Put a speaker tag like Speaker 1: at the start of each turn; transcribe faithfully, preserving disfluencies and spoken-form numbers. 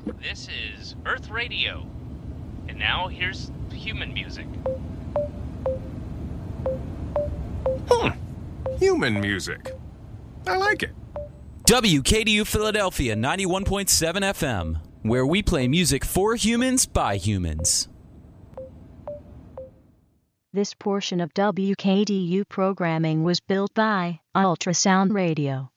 Speaker 1: This is Earth Radio. And now here's human music.
Speaker 2: Hmm. Human music. I like it.
Speaker 3: W K D U Philadelphia ninety-one point seven F M, where we play music for humans by humans.
Speaker 4: This portion of W K D U programming was built by Ultrasound Radio.